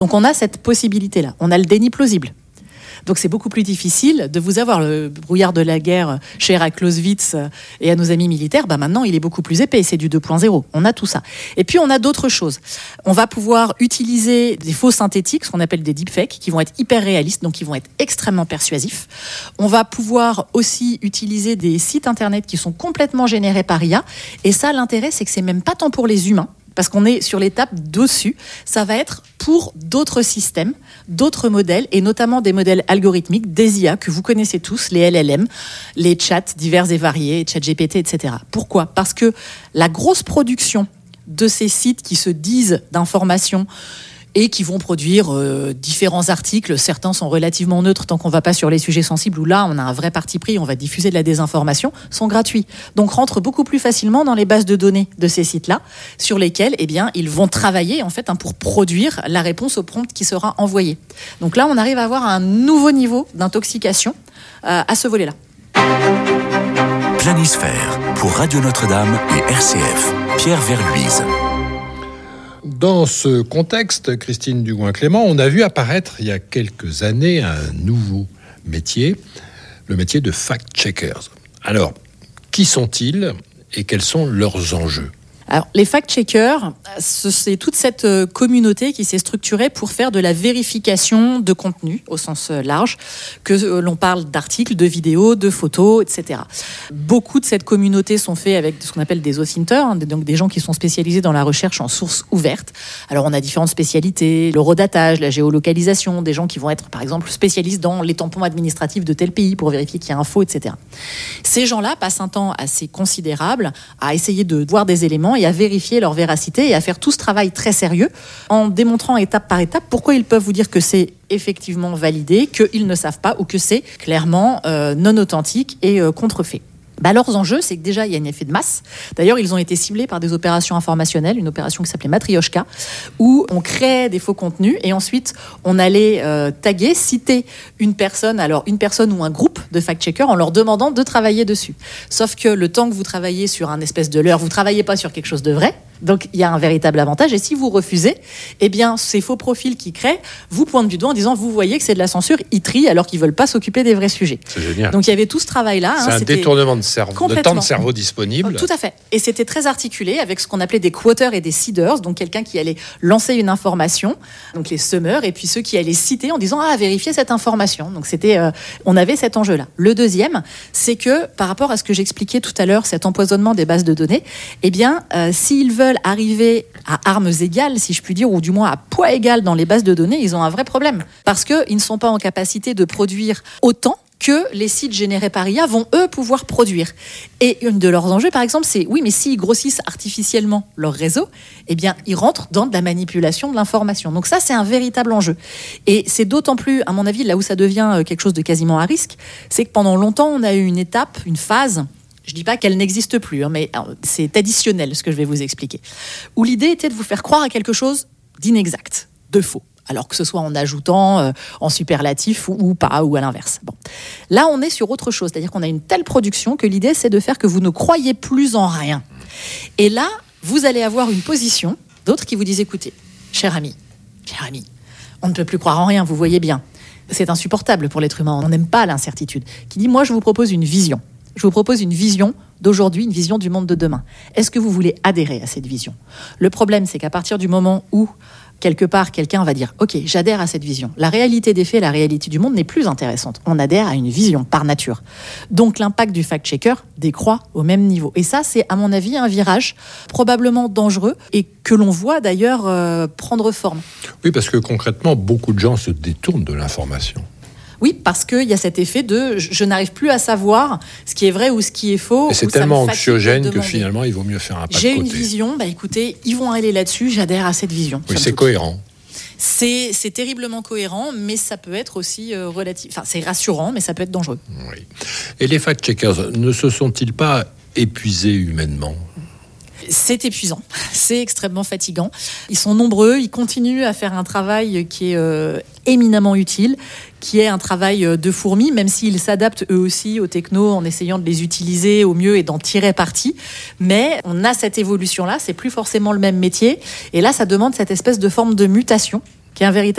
Donc on a cette possibilité-là. On a le déni plausible. Donc c'est beaucoup plus difficile de vous avoir le brouillard de la guerre cher à Clausewitz et à nos amis militaires. Maintenant, il est beaucoup plus épais. C'est du 2.0. On a tout ça. Et puis, on a d'autres choses. On va pouvoir utiliser des faux synthétiques, ce qu'on appelle des deepfakes, qui vont être hyper réalistes, donc qui vont être extrêmement persuasifs. On va pouvoir aussi utiliser des sites internet qui sont complètement générés par IA. Et ça, l'intérêt, c'est que c'est même pas tant pour les humains, parce qu'on est sur l'étape dessus, ça va être pour d'autres systèmes, d'autres modèles, et notamment des modèles algorithmiques, des IA que vous connaissez tous, les LLM, les chats divers et variés, ChatGPT, etc. Pourquoi ? Parce que la grosse production de ces sites qui se disent d'information et qui vont produire différents articles. Certains sont relativement neutres tant qu'on ne va pas sur les sujets sensibles, où là, on a un vrai parti pris, on va diffuser de la désinformation, sont gratuits. Donc, rentrent beaucoup plus facilement dans les bases de données de ces sites-là, sur lesquels, ils vont travailler, pour produire la réponse au prompt qui sera envoyé. Donc là, on arrive à avoir un nouveau niveau d'intoxication à ce volet-là. Planisphère, pour Radio Notre-Dame et RCF. Pierre Verluise. Dans ce contexte, Christine Dugouin-Clément, on a vu apparaître il y a quelques années un nouveau métier, le métier de fact-checkers. Alors, qui sont-ils et quels sont leurs enjeux ? Alors, les fact-checkers, c'est toute cette communauté qui s'est structurée pour faire de la vérification de contenu au sens large, que l'on parle d'articles, de vidéos, de photos, etc. Beaucoup de cette communauté sont faits avec ce qu'on appelle des authinters, donc des gens qui sont spécialisés dans la recherche en sources ouvertes. Alors, on a différentes spécialités, l'horodatage, la géolocalisation, des gens qui vont être, par exemple, spécialistes dans les tampons administratifs de tel pays pour vérifier qu'il y a un faux, etc. Ces gens-là passent un temps assez considérable à essayer de voir des éléments et à vérifier leur véracité et à faire tout ce travail très sérieux en démontrant étape par étape pourquoi ils peuvent vous dire que c'est effectivement validé, qu'ils ne savent pas ou que c'est clairement non authentique et contrefait. Leurs enjeux, c'est que déjà, il y a un effet de masse. D'ailleurs, ils ont été ciblés par des opérations informationnelles, une opération qui s'appelait Matrioshka, où on créait des faux contenus et ensuite, on allait taguer, citer une personne ou un groupe de fact-checkers en leur demandant de travailler dessus. Sauf que le temps que vous travaillez sur un espèce de leurre, vous ne travaillez pas sur quelque chose de vrai. Donc, il y a un véritable avantage. Et si vous refusez, ces faux profils qu'ils créent vous pointent du doigt en disant, vous voyez que c'est de la censure, ils trient alors qu'ils ne veulent pas s'occuper des vrais sujets. C'est génial. Donc, il y avait tout ce travail-là. C'est un détournement de temps de cerveau disponible. Tout à fait. Et c'était très articulé avec ce qu'on appelait des quoters et des seeders, donc quelqu'un qui allait lancer une information, donc les semeurs, et puis ceux qui allaient citer en disant, vérifiez cette information. Donc, on avait cet enjeu-là. Le deuxième, c'est que par rapport à ce que j'expliquais tout à l'heure, cet empoisonnement des bases de données, s'ils veulent arriver à armes égales, si je puis dire, ou du moins à poids égal dans les bases de données, ils ont un vrai problème. Parce qu'ils ne sont pas en capacité de produire autant que les sites générés par IA vont, eux, pouvoir produire. Et une de leurs enjeux, par exemple, c'est, oui, mais s'ils grossissent artificiellement leur réseau, ils rentrent dans de la manipulation de l'information. Donc ça, c'est un véritable enjeu. Et c'est d'autant plus, à mon avis, là où ça devient quelque chose de quasiment à risque, c'est que pendant longtemps, on a eu une étape, une phase. Je ne dis pas qu'elle n'existe plus, mais c'est additionnel ce que je vais vous expliquer. Où l'idée était de vous faire croire à quelque chose d'inexact, de faux. Alors que ce soit en ajoutant en superlatif ou pas, ou à l'inverse. Bon. Là, on est sur autre chose. C'est-à-dire qu'on a une telle production que l'idée, c'est de faire que vous ne croyez plus en rien. Et là, vous allez avoir une position d'autres qui vous disent, écoutez, cher ami, on ne peut plus croire en rien, vous voyez bien. C'est insupportable pour l'être humain, on n'aime pas l'incertitude. Qui dit, moi, je vous propose une vision. Je vous propose une vision d'aujourd'hui, une vision du monde de demain. Est-ce que vous voulez adhérer à cette vision ? Le problème, c'est qu'à partir du moment où, quelque part, quelqu'un va dire « Ok, j'adhère à cette vision », la réalité des faits, la réalité du monde n'est plus intéressante. On adhère à une vision par nature. Donc l'impact du fact-checker décroît au même niveau. Et ça, c'est à mon avis un virage probablement dangereux et que l'on voit d'ailleurs prendre forme. Oui, parce que concrètement, beaucoup de gens se détournent de l'information. Oui, parce qu'il y a cet effet de je n'arrive plus à savoir ce qui est vrai ou ce qui est faux. Et c'est tellement anxiogène que finalement, il vaut mieux faire un pas de côté. J'ai une vision, écoutez, ils vont aller là-dessus, j'adhère à cette vision. Oui, c'est cohérent. C'est terriblement cohérent, mais ça peut être aussi relatif. Enfin, c'est rassurant, mais ça peut être dangereux. Oui. Et les fact-checkers ne se sont-ils pas épuisés humainement ? C'est épuisant, c'est extrêmement fatigant. Ils sont nombreux, ils continuent à faire un travail qui est éminemment utile, qui est un travail de fourmi, même s'ils s'adaptent eux aussi aux technos en essayant de les utiliser au mieux et d'en tirer parti. Mais on a cette évolution-là, c'est plus forcément le même métier. Et là, ça demande cette espèce de forme de mutation qui est un véritable